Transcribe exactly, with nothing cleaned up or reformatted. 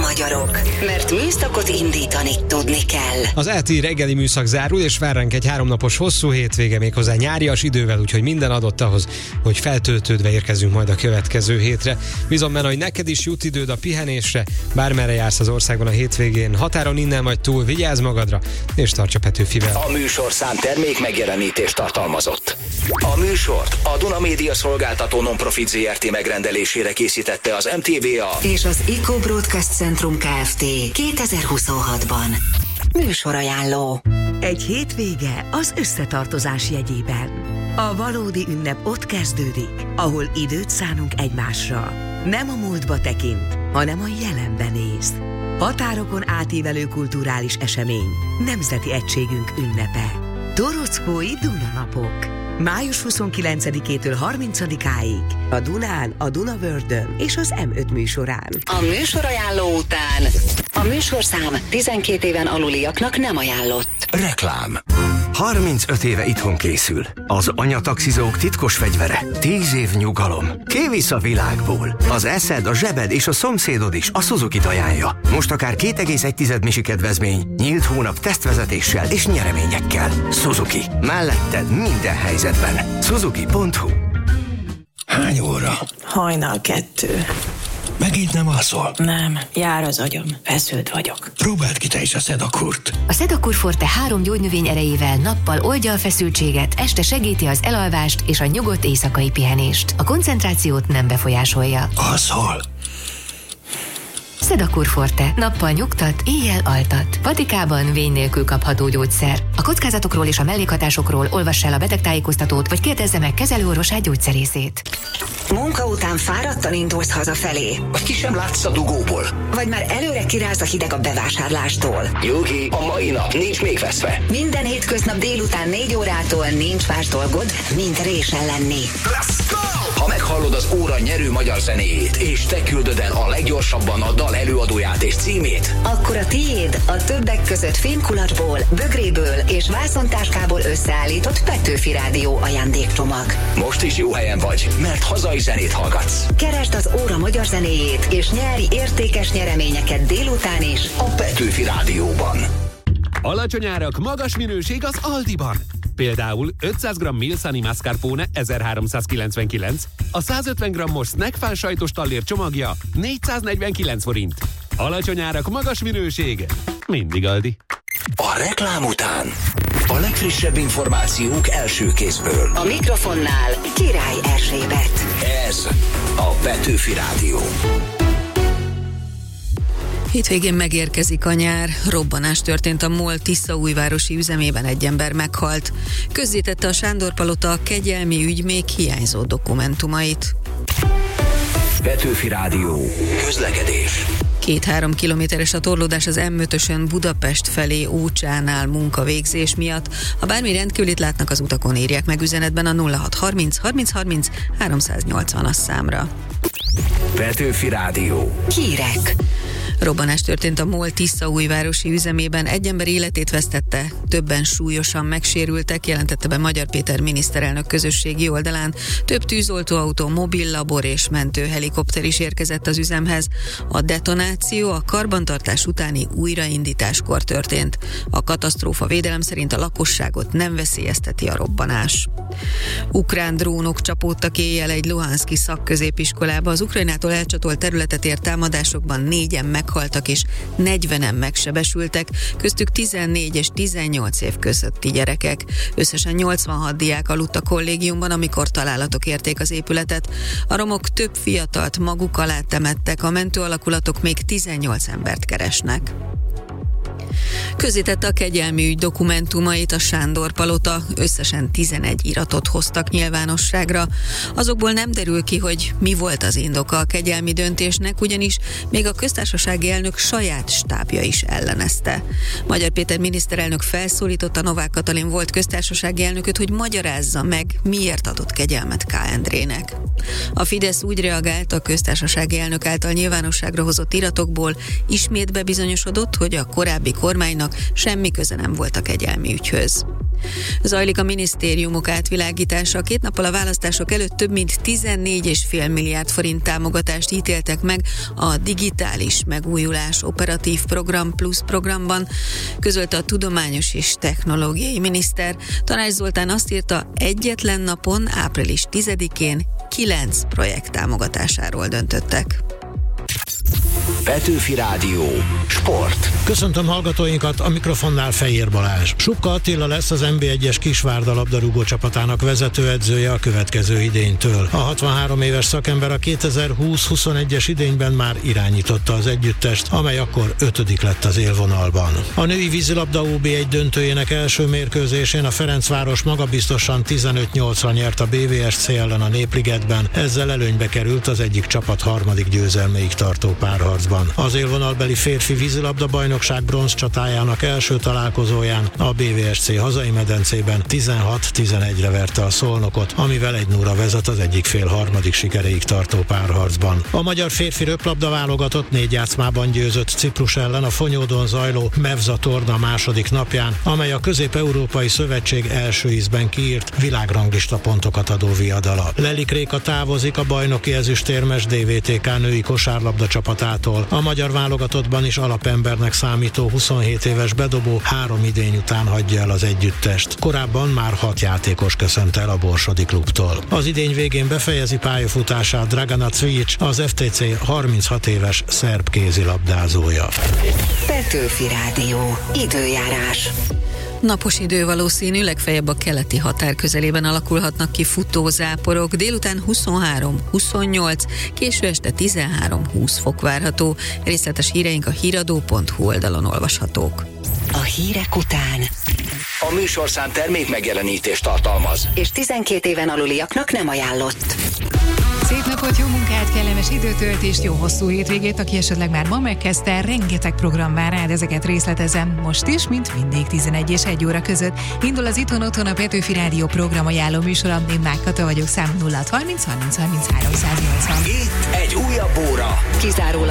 magyarok, mert műszakot indítani tudni kell. Az é té reggeli műszak zárul, és vár ránk egy háromnapos hosszú hétvége, méghozzá nyárias idővel, úgyhogy minden adott ahhoz, hogy feltöltődve érkezünk majd a következő hétre. Bízom benne, hogy neked is jut időd a pihenésre, bármerre jársz az országban a hétvégén, határon innen vagy túl, vigyázz magadra, és tarts a Petőfivel. A műsorszám termék megjelenítést tartalmazott. A műsort a Duna Média Szolgáltató Nonprofit zé er té megrendelésére készítette az em té vé á és az Eco Broadcast Centrum Kft. kétezer-huszonhatban. Műsorajánló. Egy hétvége az összetartozás jegyében. A valódi ünnep ott kezdődik, ahol időt szánunk egymásra. Nem a múltba tekint, hanem a jelenbe néz. Határokon átívelő kulturális esemény, nemzeti egységünk ünnepe. Torockói Dunanapok. május huszonkilencedikétől harmincadikáig a Dunán, a Dunavördön és az em öt műsorán. A műsorajánló után a műsorszám tizenkét éven aluliaknak nem ajánlott. Reklám. harmincöt éve itthon készül. Az anyataxizók titkos fegyvere. tíz év nyugalom. Kivisz a világból. Az eszed, a zsebed és a szomszédod is a Suzuki-t ajánlja. Most akár két egész egy misi kedvezmény, nyílt hónap tesztvezetéssel és nyereményekkel. Suzuki. Melletted minden helyzetben. Suzuki pont hu. Hány óra? Hajnal kettő. Megint nem alszol? Nem, jár az agyam, feszült vagyok. Próbáld ki te is a Sedakurt. A Sedakur Forte három gyógynövény erejével nappal oldja a feszültséget, este segíti az elalvást és a nyugodt éjszakai pihenést. A koncentrációt nem befolyásolja. Alszol? Sedakur Forte. Nappal nyugtat, éjjel altat. Vatikában vény nélkül kapható gyógyszer. A kockázatokról és a mellékhatásokról olvass el a betegtájékoztatót, vagy kérdezze meg kezelőorvosát, gyógyszerészét. Munka után fáradtan indulsz hazafelé. Vagy ki sem látsz a dugóból. Vagy már előre kiráz a hideg a bevásárlástól. Nyugi, a mai nap nincs még veszve. Minden hétköznap délután négy órától nincs más dolgod, mint résen lenni. Let's go! Ha meghallod az óra nyerő magyar zenéjét, és te küldöd el a leggyorsabban a dal előadóját és címét, akkor a tiéd a többek között fémkulacsból, bögréből és vászontáskából összeállított Petőfi Rádió ajándékcsomag. Most is jó helyen vagy, mert hazai zenét hallgatsz. Keresd az óra magyar zenéjét, és nyerj értékes nyereményeket délután is a Petőfi Rádióban. Alacsony árak, magas minőség az Aldiban. Például ötszáz gramm Milsani mascarpone ezerháromszázkilencvenkilenc, a száz ötven grammos snackfán sajtos tallér csomagja négyszáznegyvenkilenc forint. Alacsony árak, magas minőség. Mindig Aldi. A reklám után a legfrissebb információk első kézből. A mikrofonnál Király Erzsébet. Ez a Petőfi Rádió. Hétvégén megérkezik a nyár, robbanás történt a MOL tiszaújvárosi üzemében, egy ember meghalt. Közzétette a Sándor-palota a kegyelmi ügy még hiányzó dokumentumait. Petőfi Rádió. Közlekedés. Két-három kilométeres a torlódás az em ötösön Budapest felé Ócsánál munkavégzés miatt. Ha bármi rendkívülit látnak az utakon, írják meg üzenetben a nulla hat harminc harminc harminc háromszáznyolcvanas számra. Petőfi Rádió. Hírek. Robbanás történt a MOL tiszaújvárosi üzemében, egy ember életét vesztette, többen súlyosan megsérültek, jelentette be Magyar Péter miniszterelnök közösségi oldalán. Több tűzoltóautó, mobillabor és mentőhelikopter is érkezett az üzemhez. A detonáció a karbantartás utáni újraindításkor történt. A katasztrófa védelem szerint a lakosságot nem veszélyezteti a robbanás. Ukrán drónok csapódtak éjjel egy luhanszki szakközépiskolába. Az Ukrajnától elcsatolt területet ért támadásokban négyen meghaltak és negyvenen megsebesültek, köztük tizennégy és tizennyolc év közötti gyerekek. Összesen nyolcvanhat diák aludt a kollégiumban, amikor találatok érték az épületet. A romok több fiatalt maguk alá temettek, a mentőalakulatok még tizennyolc embert keresnek. Közzétette a kegyelmi ügy dokumentumait a Sándor-palota, összesen tizenegy iratot hoztak nyilvánosságra. Azokból nem derül ki, hogy mi volt az indoka a kegyelmi döntésnek, ugyanis még a köztársasági elnök saját stábja is ellenezte. Magyar Péter miniszterelnök felszólította Novák Katalin volt köztársasági elnököt, hogy magyarázza meg, miért adott kegyelmet K. Endrének. A Fidesz úgy reagált a köztársasági elnök által nyilvánosságra hozott iratokból, ismét bebizonyosodott, hogy a korábbi kormánynak semmi köze nem volt a kegyelmi ügyhöz. Zajlik a minisztériumok átvilágítása. Két nappal a választások előtt több mint tizennégy egész öt milliárd forint támogatást ítéltek meg a Digitális Megújulás Operatív Program Plus programban, közölte a Tudományos és Technológiai Miniszter. Tanács Zoltán azt írta, egyetlen napon, április tizedikén kilenc projekt támogatásáról döntöttek. Petőfi Rádió. Sport. Köszöntöm hallgatóinkat, a mikrofonnál Fejér Balázs. Supka Attila lesz az en bé egyes Kisvárda labdarúgó csapatának vezetőedzője a következő idénytől. A hatvanhárom éves szakember a kétezer-húsz-huszonegyes idényben már irányította az együttest, amely akkor ötödik lett az élvonalban. A női vízilabda ó bé egy döntőjének első mérkőzésén a Ferencváros magabiztosan tizenöt nyolcra nyert a bé vé es cé ellen a Népligetben, ezzel előnybe került az egyik csapat harmadik győzelméig tartó párharcban. Az élvonalbeli férfi vízilabda bajnokság bronz csatájának első találkozóján a bé vé es cé hazai medencében tizenhat tizenegyre verte a Szolnokot, amivel egy nulla vezet az egyik fél harmadik sikereig tartó párharcban. A magyar férfi röplabda válogatott négy játszmában győzött Ciprus ellen a Fonyódon zajló Mevza torna második napján, amely a Közép-Európai Szövetség első ízben kiírt világranglista pontokat adó viadala. Lelik Réka távozik a bajnoki ezüstérmes dé vé té ká női kosárlabda csapatától. A magyar válogatottban is alapembernek számító huszonhét éves bedobó három idény után hagyja el az együttest. Korábban már hat játékos köszönt el a Borsodi klubtól. Az idény végén befejezi pályafutását Dragana Cvijic, az ef té cé harminchat éves szerb kézilabdázója. Petőfi Rádió. Időjárás. Napos idő valószínű, legfeljebb a keleti határ közelében alakulhatnak ki futózáporok, délután huszonhárom huszonnyolc, késő este tizenhárom húsz fok várható. Részletes híreink a híradó pont hu oldalon olvashatók. A hírek után. A műsorszám termék megjelenítést tartalmaz. És tizenkét éven aluliaknak nem ajánlott. Szép napot, jó munkát, kellemes időtöltést, jó hosszú hétvégét, aki esetleg már ma megkezdte, rengeteg program vár rád, ezeket részletezem. Most is, mint mindig, tizenegy és egy óra között. Indul az Itthon Otthon, a Petőfi Rádió programajánló műsorom, én Mák Kata vagyok, szám nulla harminc harminc harminc háromszáznyolcvan. Itt egy újabb óra. Kizárólag